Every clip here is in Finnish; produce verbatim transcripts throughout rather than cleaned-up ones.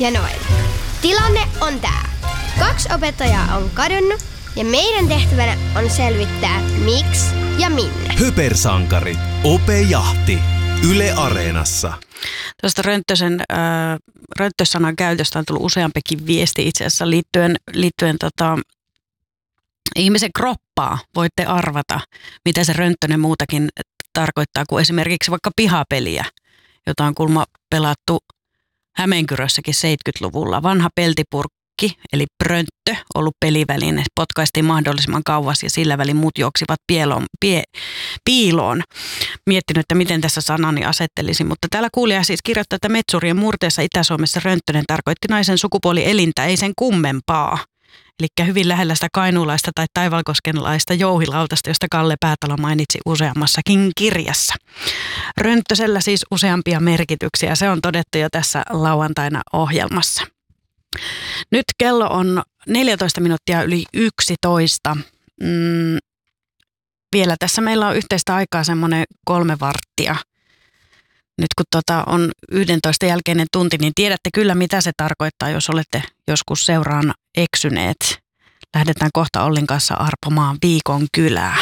ja Noel. Tilanne on tää. Kaksi opettajaa on kadonnut ja meidän tehtävänä on selvittää miksi ja minne. Höpersankari. Ope-jahti. Yle Areenassa. Tuosta Rönttösen, äh, Rönttösanan käytöstä on tullut useampikin viesti itse asiassa liittyen, liittyen tota, ihmisen kroppaa. Voitte arvata, mitä se Rönttönen muutakin tarkoittaa kuin esimerkiksi vaikka pihapeliä, jota on kuulemma pelattu Hämeenkyrössäkin seitsemänkymmentäluvulla. Vanha peltipurkki, eli prönttö, ollut peliväline, potkaistiin mahdollisimman kauas ja sillä välin muut juoksivat piiloon, pie, piiloon. Miettinyt, että miten tässä sanani asettelisin, mutta täällä kuulija siis kirjoittaa, että metsurien murteessa Itä-Suomessa Rönttönen tarkoitti naisen sukupuolielintä, ei sen kummempaa. Eli hyvin lähellä sitä kainuulaista tai taivalkoskenlaista jouhilautasta, josta Kalle Päätalo mainitsi useammassakin kirjassa. Rönttösellä siis useampia merkityksiä, se on todettu jo tässä lauantaina ohjelmassa. Nyt kello on neljätoista minuuttia yli yksitoista. Mm, vielä tässä meillä on yhteistä aikaa semmoinen kolme varttia. Nyt kun tota on yhdentoista jälkeinen tunti, niin tiedätte kyllä mitä se tarkoittaa, jos olette joskus seuraan eksyneet. Lähdetään kohta Ollin kanssa arpomaan viikon kylää.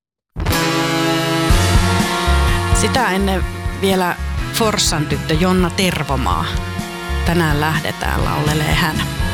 Sitä ennen vielä Forssan tyttö Jonna Tervomaa. Tänään lähdetään, laulelee hän.